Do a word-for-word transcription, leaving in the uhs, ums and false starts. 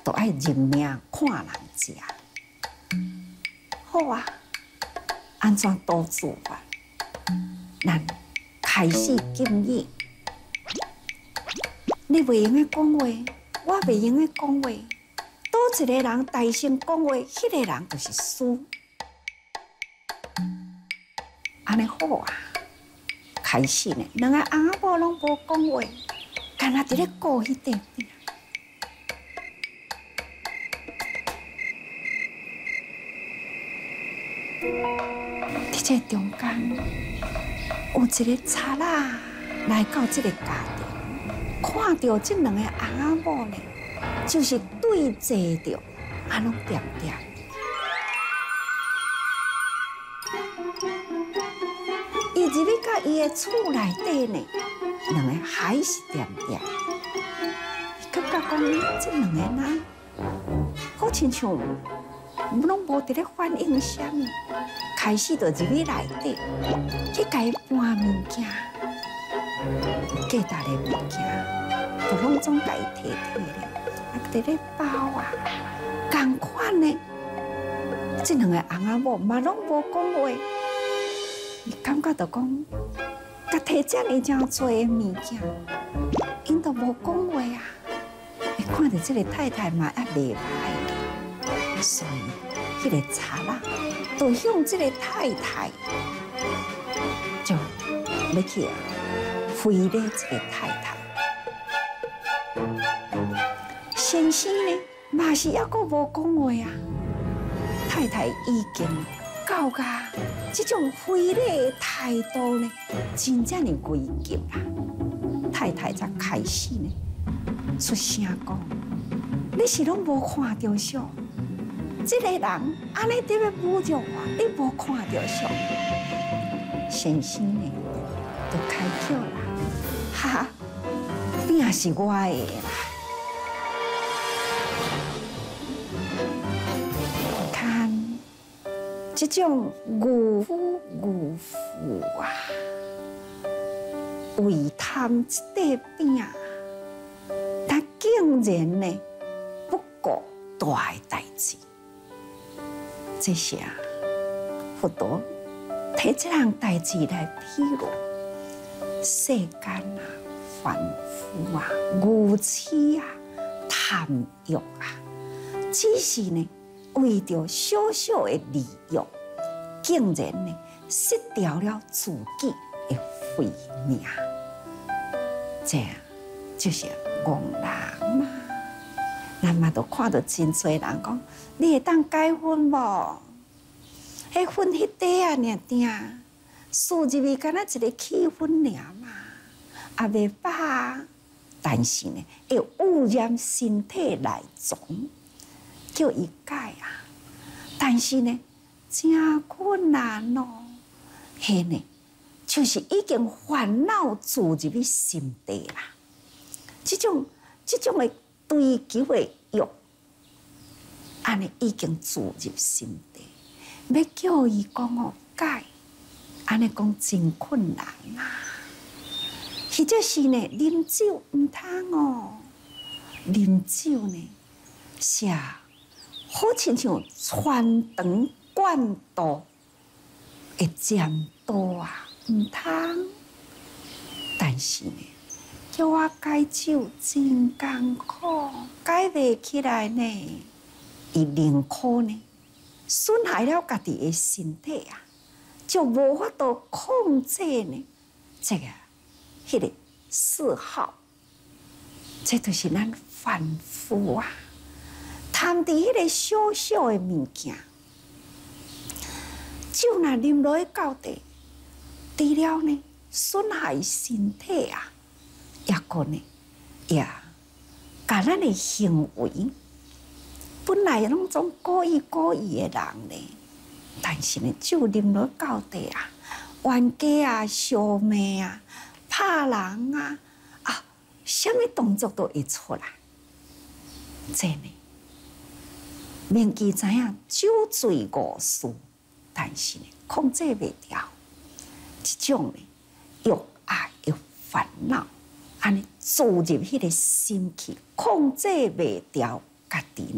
都爱认命看人食。好啊，安怎多做法？咱开始经营。你袂用的讲话，我袂用的讲话，倒一个人大声讲话，迄、那个人就是输。安尼好啊！开始呢，两个翁仔某拢无讲话，干那伫咧顾迄块饼。伫这中间，有一个贼仔来到这个家庭，看到这两个翁仔某呢，就是对坐着，安拢点点。伊入去到伊的厝内底呢，两个还是点点。伊感觉讲，这两个人好亲像拢无伫咧反应啥物，开始就入去内底去甲伊搬物件，价值的物件，就拢总甲伊摕摕咧，啊伫咧包啊，同款呢。这两个翁仔某嘛拢无讲话。伊感觉到讲，甲摕遮尔真多的物件，因都无讲话啊。伊看到这个太太嘛也袂歹，所以迄个贼仔就向这个太太就要去非礼这个太太。先生呢，嘛是还阁无讲话啊。太太已经到甲。这种非礼的态度呢，真正的危急啦！太太才开始呢，出声讲：“你是拢无看到相，这个人安尼伫要侮辱我，你无看到相。”先生呢，就开口啦：“哈哈，饼是我的啦。”这种愚夫愚妇啊，为贪一块饼，他竟然呢不顾大的代志。这些啊，佛陀摕这样代志来披露世间啊、凡夫啊、愚痴啊、贪欲啊，只是呢。为着小小的利益，竟然呢失掉了自己的慧命，这样就是戆人嘛。咱嘛都看到真多人讲，你会当改婚无？迄婚迄底啊，尔定输入去敢若一个气氛尔嘛，也袂歹。但是呢，会污染身体内脏。叫伊改啊，但是呢，真困难哦。嘿呢，就是已经烦恼注入去心底啦。这种这种的追求的欲，安尼已经注入心底，要叫伊讲哦改，安尼讲真困难啦。或者是呢，啉酒唔通哦，啉酒呢，是啊。好亲像穿肠灌肚的尖刀啊，唔通。但是呢，叫我改酒真艰苦，改袂起来呢，伊宁可呢损害了家己的身体啊，就无法度控制呢这个迄、那个嗜好，这就是咱凡夫啊。贪伫迄个小小的物件，酒若啉落去到底，除了呢损害身体啊，也个呢也甲咱的行为，本来拢总故意故意的人呢，但是呢酒啉落到底啊，冤家啊、相骂啊、拍人啊啊，什么动作都会出来，这呢。明记知影酒醉误事，但是呢控制袂了，这种呢欲爱欲烦恼，安尼注入迄个心去，控制袂了家己